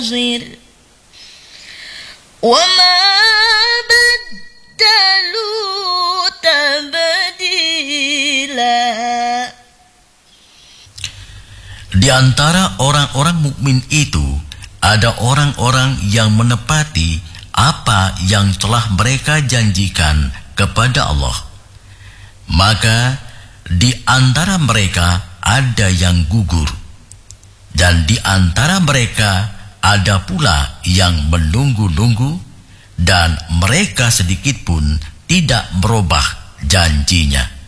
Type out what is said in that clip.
وما بدلوا تبديلا. Di antara orang-orang mukmin itu ada orang-orang yang menepati apa yang telah mereka janjikan kepada Allah. Maka di antara mereka ada yang gugur, dan di antara mereka ada pula yang menunggu-nunggu, dan mereka sedikit pun tidak merubah janjinya.